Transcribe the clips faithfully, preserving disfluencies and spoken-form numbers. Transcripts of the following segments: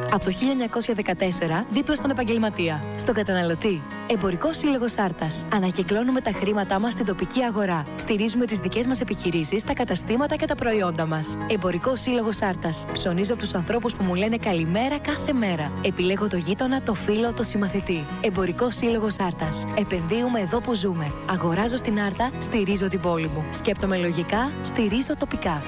Από το χίλια εννιακόσια δεκατέσσερα, δίπλα στον επαγγελματία. Στον καταναλωτή. Εμπορικός Σύλλογος Άρτας. Ανακυκλώνουμε τα χρήματά μας στην τοπική αγορά. Στηρίζουμε τις δικές μας επιχειρήσεις, τα καταστήματα και τα προϊόντα μας. Εμπορικός Σύλλογος Άρτας. Ψωνίζω από τους ανθρώπους που μου λένε καλημέρα κάθε μέρα. Επιλέγω το γείτονα, το φίλο, το συμμαθητή. Εμπορικός Σύλλογος Άρτας. Επενδύουμε εδώ που ζούμε. Αγοράζω στην Άρτα, στηρίζω την πόλη μου. Σκέπτομαι λογικά, στηρίζω τοπικά.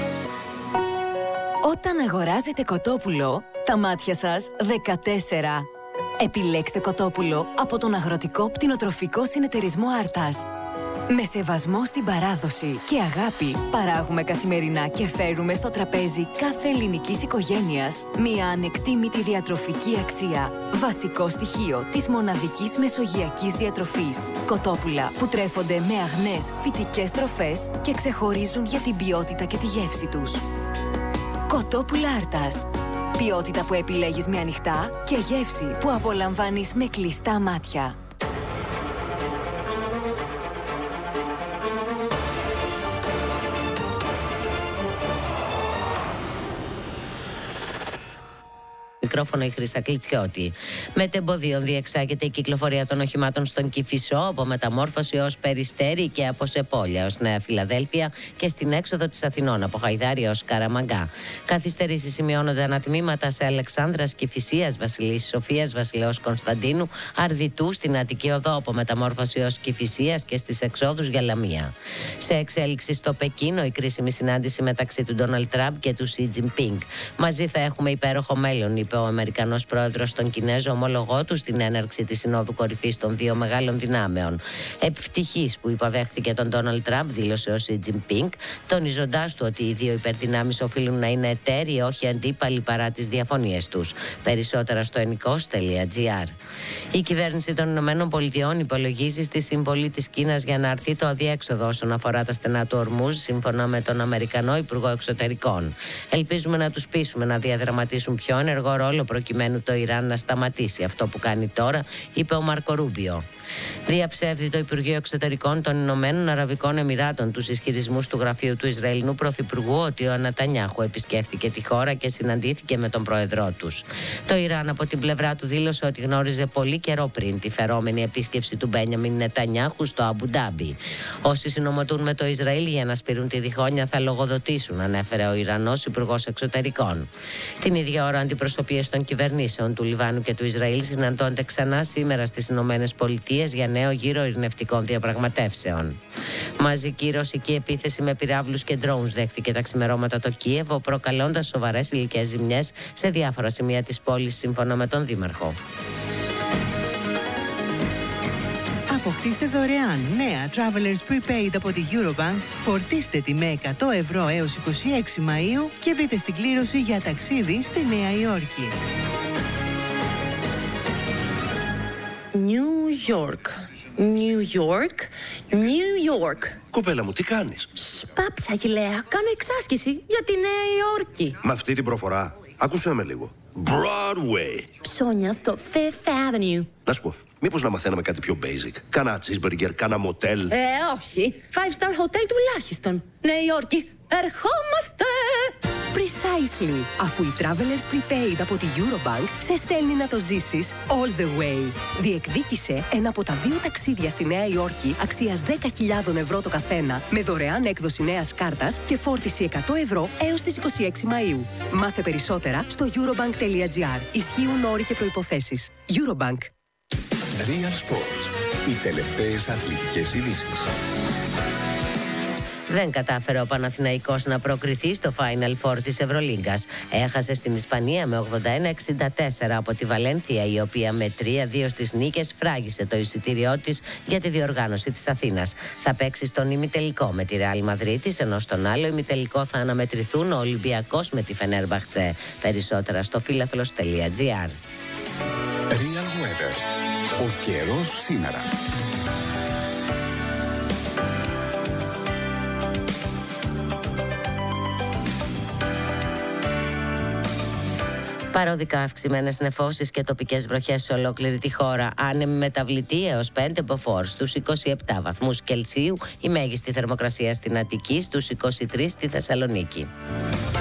Όταν αγοράζετε κοτόπουλο, τα μάτια σας δεκατέσσερα. Επιλέξτε κοτόπουλο από τον Αγροτικό Πτηνοτροφικό Συνεταιρισμό Άρτας. Με σεβασμό στην παράδοση και αγάπη παράγουμε καθημερινά και φέρουμε στο τραπέζι κάθε ελληνικής οικογένειας μια ανεκτήμητη διατροφική αξία. Βασικό στοιχείο της μοναδικής μεσογειακής διατροφής. Κοτόπουλα που τρέφονται με αγνές φυτικές τροφές και ξεχωρίζουν για την ποιότητα και τη γεύση τους. Κοτόπουλα Άρτας. Ποιότητα που επιλέγεις με ανοιχτά και γεύση που απολαμβάνεις με κλειστά μάτια. Μικρόφωνο η Χρύσα Κλιτσιώτη. Μετεμποδίων διεξάγεται η κυκλοφορία των οχημάτων στον Κηφισό από Μεταμόρφωση ως Περιστέρι και από Σεπόλια ως Νέα Φιλαδέλφια και στην έξοδο της Αθηνών από Χαϊδάρια ως Καραμαγκά. Καθυστερήσεις σημειώνονται ανατμήματα σε Αλεξάνδρας Κηφισίας, Βασιλής Σοφίας, Βασιλέως Κωνσταντίνου, Αρδιτού, στην Αττική Οδό από Μεταμόρφωση ως Κηφισίας και στις εξόδους για Λαμία. Σε εξέλιξη στο Πεκίνο η κρίσιμη συνάντηση μεταξύ του Ντόναλντ Τραμπ και του Σι Τζινπίνγκ. Μαζί θα έχουμε υπέροχο μέλλον, είπε ο Αμερικανός πρόεδρος στον Κινέζο ομόλογό του στην έναρξη της Συνόδου Κορυφής των δύο μεγάλων δυνάμεων. Ευτυχής που υποδέχθηκε τον Ντόναλντ Τραμπ, δήλωσε ο Σι Τζινπίνγκ, τονίζοντάς του ότι οι δύο υπερδυνάμεις οφείλουν να είναι εταίροι, όχι αντίπαλοι παρά τις διαφωνίες τους. Περισσότερα στο ενικός τελεία τζι άρ. Η κυβέρνηση των Ηνωμένων Πολιτειών υπολογίζει στη συμβολή της Κίνας για να αρθεί το αδιέξοδο όσον αφορά τα στενά του Ορμούζ, σύμφωνα με τον Αμερικανό Υπουργό Εξωτερικών. Ελπίζουμε να τους πείσουμε να διαδραματίσουν πιο ενεργό ρόλο προκειμένου το Ιράν να σταματήσει αυτό που κάνει τώρα, είπε ο Μάρκο Ρούμπιο. Διαψεύδει το Υπουργείο Εξωτερικών των Ηνωμένων Αραβικών Εμιράτων τους ισχυρισμούς του γραφείου του Ισραηλινού Πρωθυπουργού ότι ο Νετανιάχου επισκέφθηκε τη χώρα και συναντήθηκε με τον πρόεδρό τους. Το Ιράν από την πλευρά του δήλωσε ότι γνώριζε πολύ καιρό πριν τη φερόμενη επίσκεψη του Μπένιαμιν Νετανιάχου στο Αμπου Ντάμπι. Όσοι συνομωτούν με το Ισραήλ για να σπείρουν τη διχόνοια θα λογοδοτήσουν, ανέφερε ο Ιρανός Υπουργός Εξωτερικών. Την ίδια ώρα, αντιπροσωπείες των κυβερνήσεων του Λιβάνου και του Ισραήλ συναντώνται ξανά σήμερα στις Ηνωμένες Πολιτείες για νέο γύρο ειρηνευτικών διαπραγματεύσεων. Μαζική ρωσική επίθεση με πυράβλους και drones δέχθηκε τα ξημερώματα το Κίεβο, προκαλώντας σοβαρές υλικές ζημιές σε διάφορα σημεία της πόλης, σύμφωνα με τον Δήμαρχο. Αποκτήστε δωρεάν νέα Travelers Prepaid από τη Eurobank, φορτίστε τη με εκατό ευρώ έως είκοσι έξι Μαΐου και μπείτε στην κλήρωση για ταξίδι στη Νέα Υόρκη. New York, New York, New York. Κοπέλα μου, τι κάνεις? Σπάψα, Αγιλέα, κάνω εξάσκηση για τη Νέα Υόρκη. Με αυτή την προφορά, άκουσέ με λίγο. Broadway. Ψώνια στο Fifth Avenue. Να σου πω, μήπως να μαθαίναμε κάτι πιο basic? Κάνα cheeseburger, κάνα motel. Ε, όχι. Five star hotel τουλάχιστον. Νέα Υόρκη, ερχόμαστε! Precisely. Αφού η Travelers Prepaid από τη Eurobank σε στέλνει να το ζήσεις all the way. Διεκδίκησε ένα από τα δύο ταξίδια στη Νέα Υόρκη αξίας δέκα χιλιάδες ευρώ το καθένα, με δωρεάν έκδοση νέας κάρτας και φόρτιση εκατό ευρώ έως τις είκοσι έξι Μαΐου. Μάθε περισσότερα στο eurobank τελεία τζι άρ. Ισχύουν όροι και προϋποθέσεις. Eurobank. Real Sports. Οι τελευταίες αθλητικές ειδήσεις. Δεν κατάφερε ο Παναθηναϊκός να προκριθεί στο Final Four της Ευρωλίγκας. Έχασε στην Ισπανία με ογδόντα ένα εξήντα τέσσερα από τη Βαλένθια, η οποία με τρία δύο στις νίκες φράγισε το εισιτήριό της για τη διοργάνωση της Αθήνας. Θα παίξει στον ημιτελικό με τη Ρεάλ Μαδρίτης, ενώ στον άλλο ημιτελικό θα αναμετρηθούν ο Ολυμπιακός με τη Φενέρμπαχτσε. Περισσότερα στο φίλαθλος τελεία τζι άρ. Real Weather. Ο καιρός σήμερα. Παροδικά αυξημένες νεφώσεις και τοπικές βροχές σε ολόκληρη τη χώρα. Άνεμη μεταβλητή έως πέντε μποφόρ στους είκοσι επτά βαθμούς Κελσίου. Η μέγιστη θερμοκρασία στην Αττική στους είκοσι τρεις στη Θεσσαλονίκη.